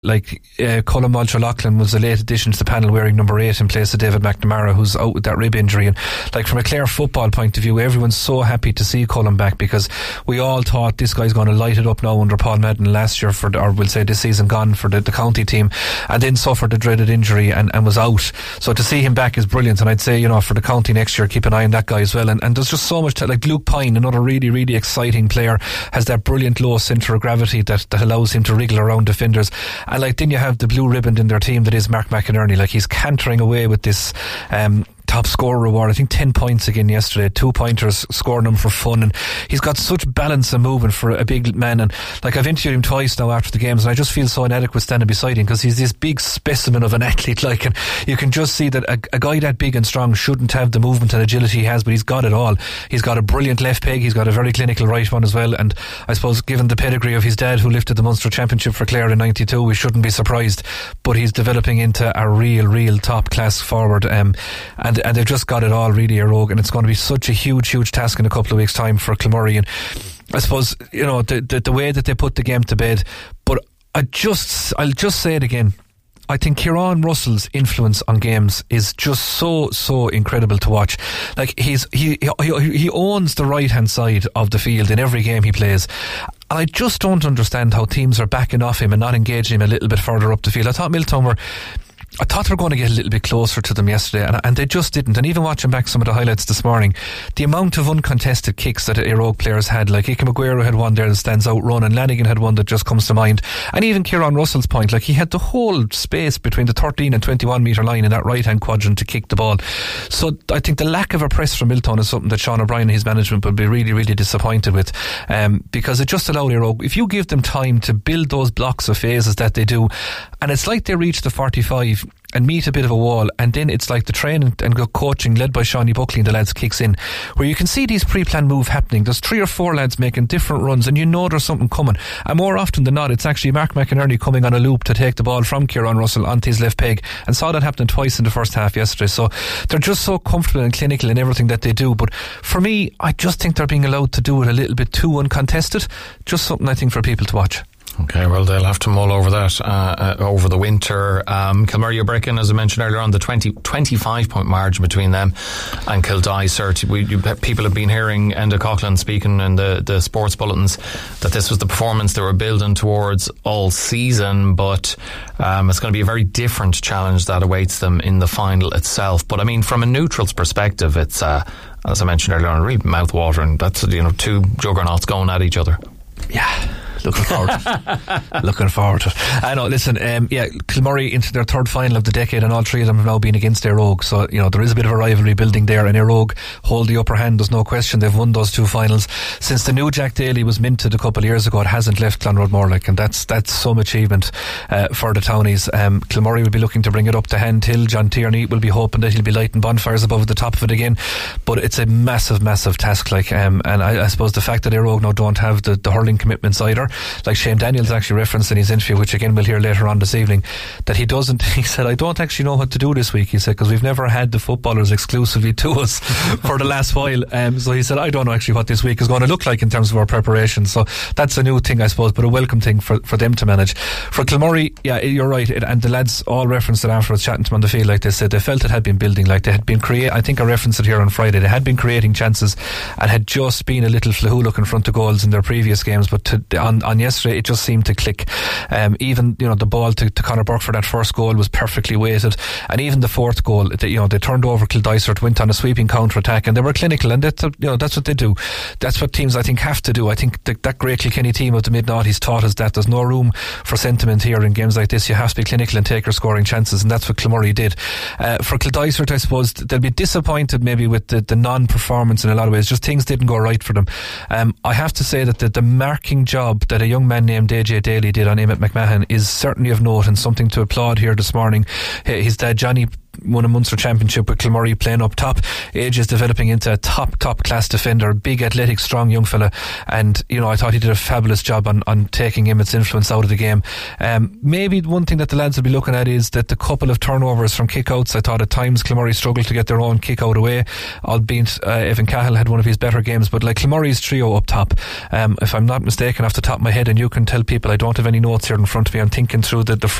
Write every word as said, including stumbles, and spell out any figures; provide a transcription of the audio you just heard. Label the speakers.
Speaker 1: like uh, Colin Walsh-O'Loughlin was a late addition to the panel wearing number eight in place of David McNamara, who's out with that rib injury. And like from a Clare football point of view, everyone's so happy to see Colin back, because we all thought this guy's going to light it up now under Paul Madden last year for the, or we'll say this season gone for the, the county team, and then suffered the dreaded injury and, and was out. So to see him back is brilliant, and I'd say, you know, for the county next year, keep an eye on that guy as well. And, and there's just so much to, like Luke Pine, another really really exciting player, has that brilliant low centre of gravity that, that allows him to wriggle around defenders. And like then you have the blue ribbon in their team that is Mark McInerney. Like he's cantering away with this um top score reward. I think ten points again yesterday, two pointers, scoring them for fun, and he's got such balance and movement for a big man. And like I've interviewed him twice now after the games, and I just feel so inadequate standing beside him, because he's this big specimen of an athlete. Like, and you can just see that a, a guy that big and strong shouldn't have the movement and agility he has, but he's got it all. He's got a brilliant left peg, he's got a very clinical right one as well, and I suppose given the pedigree of his dad who lifted the Munster Championship for Clare in ninety-two, we shouldn't be surprised. But he's developing into a real real top class forward, um, and and they've just got it all really, Erogue, and it's going to be such a huge huge task in a couple of weeks time for Kilmurray. And I suppose, you know, the, the the way that they put the game to bed. But I just I'll just say it again, I think Kieran Russell's influence on games is just so so incredible to watch. Like he's he he, he owns the right hand side of the field in every game he plays. And I just don't understand how teams are backing off him and not engaging him a little bit further up the field. I thought Miltown were I thought they were going to get a little bit closer to them yesterday, and, and they just didn't. And even watching back some of the highlights this morning, the amount of uncontested kicks that Erogue players had, like Ike Maguire had one there that stands out, Ronan Lanigan had one that just comes to mind, and even Kieran Russell's point, like he had the whole space between the thirteen and twenty-one metre line in that right hand quadrant to kick the ball. So I think the lack of a press from Miltown is something that Sean O'Brien and his management would be really really disappointed with, um, because it just allowed Erogue, if you give them time to build those blocks of phases that they do, and it's like they reach the forty-five and meet a bit of a wall, and then it's like the training and coaching led by Shawnee Buckley and the lads kicks in, where you can see these pre-planned move happening. There's three or four lads making different runs, and you know there's something coming, and more often than not it's actually Mark McInerney coming on a loop to take the ball from Kieran Russell onto his left peg, and saw that happen twice in the first half yesterday. So they're just so comfortable and clinical in everything that they do. But for me, I just think they're being allowed to do it a little bit too uncontested. Just something I think for people to watch.
Speaker 2: Okay, well, they'll have to mull over that uh, uh, over the winter. Um, Kilmurray are breaking, as I mentioned earlier on, the twenty, twenty-five point margin between them and Kildare. We, you, people have been hearing Enda Coughlin speaking in the, the sports bulletins that this was the performance they were building towards all season, but um, it's going to be a very different challenge that awaits them in the final itself. But I mean, from a neutral's perspective, it's, uh, as I mentioned earlier on, really mouth-watering. That's, you know, two juggernauts going at each other.
Speaker 1: Yeah. Looking forward to it. Looking forward to it. I know, listen, um, yeah, Kilmurray into their third final of the decade, and all three of them have now been against Erogue. So, you know, there is a bit of a rivalry building there, and Erogue hold the upper hand, there's no question. They've won those two finals. Since the new Jack Daly was minted a couple of years ago, it hasn't left Clonroad Morlick, and that's that's some achievement uh, for the townies. Um, Kilmurray will be looking to bring it up to Hand Hill. John Tierney will be hoping that he'll be lighting bonfires above the top of it again. But it's a massive, massive task, like, um, and I, I suppose the fact that Erogue now don't have the, the hurling commitments either, like Shane Daniels actually referenced in his interview, which again we'll hear later on this evening, that he doesn't, he said, I don't actually know what to do this week, he said, because we've never had the footballers exclusively to us for the last while. Um, so he said, I don't know actually what this week is going to look like in terms of our preparation. So that's a new thing, I suppose, but a welcome thing for, for them to manage. For Kilmurray, yeah, you're right, it, and the lads all referenced it afterwards, chatting to them on the field, like they said, they felt it had been building, like they had been create. I think I referenced it here on Friday, they had been creating chances and had just been a little flahooluk in front of goals in their previous games, but to, on, on yesterday it just seemed to click. Um, even, you know, the ball to, to Conor Burke for that first goal was perfectly weighted, and even the fourth goal, they, you know, they turned over Kildysert, went on a sweeping counter attack, and they were clinical, and that's, you know, that's what they do. That's what teams I think have to do. I think the, that great Kilkenny team of the mid-noughties taught us that there's no room for sentiment here in games like this. You have to be clinical and take your scoring chances, and that's what Kilmurray did. Uh, for Kildysert, I suppose they'll be disappointed maybe with the, the non-performance in a lot of ways, just things didn't go right for them. Um, I have to say that the, the marking job that a young man named A J Daly did on Emmett McMahon is certainly of note and something to applaud here this morning. His dad Johnny won a Munster championship with Kilmurray playing up top. Age is developing into a top, top class defender, big, athletic, strong young fella. And, you know, I thought he did a fabulous job on, on taking Emmett's influence out of the game. Um, maybe one thing that the lads will be looking at is that the couple of turnovers from kick-outs, I thought at times Kilmurray struggled to get their own kick-out away, albeit uh, Evan Cahill had one of his better games. But like Kilmurray's trio up top, um, if I'm not mistaken off the top of my head, and you can tell people I don't have any notes here in front of me, I'm thinking through the, the